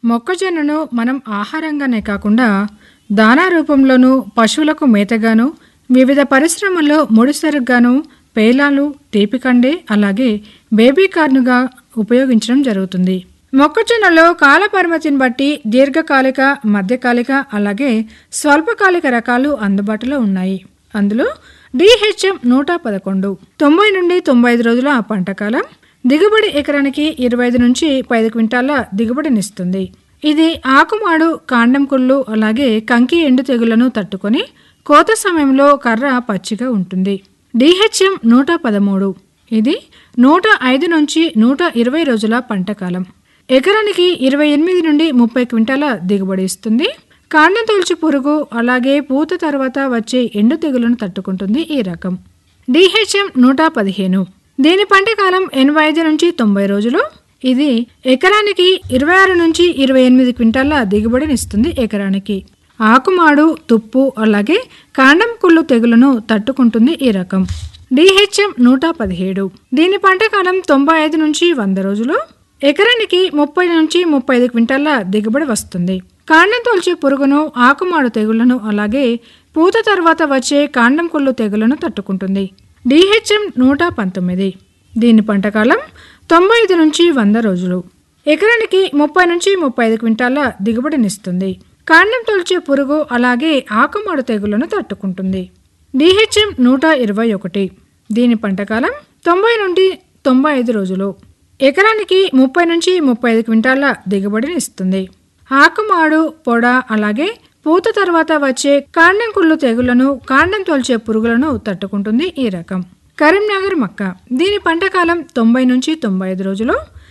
మొక్కజొన్నను మనం ఆహారంగానే కాకుండా దానా రూపంలోనూ, పశువులకు మేతగాను, వివిధ పరిశ్రమల్లో ముడిసరుకుగాను, పేలాలు, తీపికండే, అలాగే బేబీ కార్న్గా ఉపయోగించడం జరుగుతుంది. మొక్కజొన్నలో కాల పరిమితిని బట్టి దీర్ఘకాలిక, మధ్యకాలిక, అలాగే స్వల్పకాలిక రకాలు అందుబాటులో ఉన్నాయి. అందులో DHM 111 90 నుండి 95 రోజుల పంటకాలం, దిగుబడి ఎకరానికి 25 నుంచి 10 క్వింటాల దిగుబడినిస్తుంది. ఇది ఆకుమాడు, కాండం కుళ్ళు, అలాగే కంకి ఎండు తెగుళ్లను తట్టుకొని కోత సమయంలో కర్ర పచ్చిగా ఉంటుంది. DHM 113 ఇది 105 నుంచి 120 రోజుల పంటకాలం, ఎకరానికి 28 నుండి 30 క్వింటాల దిగుబడి ఇస్తుంది. కాండం తొలచు పురుగు, అలాగే పూత తర్వాత వచ్చే ఎండు తెగులను తట్టుకుంటుంది ఈ రకం. DHM 115 దీని పంటకాలం 85 నుంచి 90 రోజులు. ఇది ఎకరానికి 26 నుంచి 28 క్వింటాల దిగుబడినిస్తుంది ఎకరానికి. ఆకుమాడు, తుప్పు, అలాగే కాండం కుళ్ళు తెగులను తట్టుకుంటుంది ఈ రకం. DHM 117 దీని పంటకాలం 95 నుంచి 100 రోజులు. ఎకరానికి 30 నుంచి 35 క్వింటాల దిగుబడి వస్తుంది. కాండం తొలచే పురుగును, ఆకుమాడు తెగుళ్లను, అలాగే పూత తర్వాత వచ్చే కాండం కుళ్ళు తెగులను తట్టుకుంటుంది. DHM 119 దీని పంటకాలం 95 నుంచి 100 రోజులు. ఎకరానికి 30 నుంచి 35 క్వింటాల దిగుబడినిస్తుంది. కాండం తొలచే పురుగు, అలాగే ఆకుమాడు తెగుళ్లను తట్టుకుంటుంది. DHM 121 దీని పంటకాలం 90 నుండి 95 రోజులు. ఎకరానికి 30 నుంచి 35 క్వింటాల దిగుబడినిస్తుంది. ఆకుమాడు, పొడ, అలాగే పూత తర్వాత వచ్చే కాండం కుళ్ళు తెగుళ్లను, కాండం తొలచే పురుగులను తట్టుకుంటుంది ఈ రకం. కరీంనగర్ మక్క దీని పంటకాలం 90 నుంచి 95 రోజులు.